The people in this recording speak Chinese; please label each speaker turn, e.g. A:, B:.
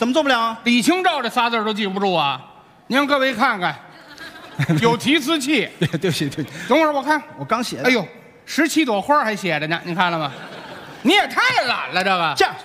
A: 怎么做不了？
B: 李清照这仨字都记不住啊！您让各位看看，有提词器。
A: 对不起。
B: 等会儿我看，
A: 我刚写的。
B: 哎呦，17朵花还写着呢，您看了吗？你也太懒了，这个。
A: 这样